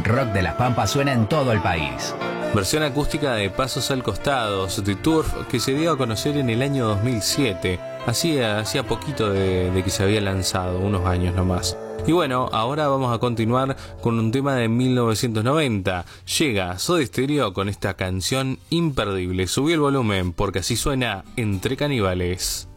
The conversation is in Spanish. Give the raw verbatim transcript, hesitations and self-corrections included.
rock de las Pampas suena en todo el país. Versión acústica de Pasos al Costado, The Turf, que se dio a conocer en el año dos mil siete. Hacía, hacía poquito de, de que se había lanzado, unos años nomás. Y bueno, ahora vamos a continuar con un tema de mil novecientos noventa. Llega Soda Stereo con esta canción imperdible. Subí el volumen porque así suena Entre Caníbales.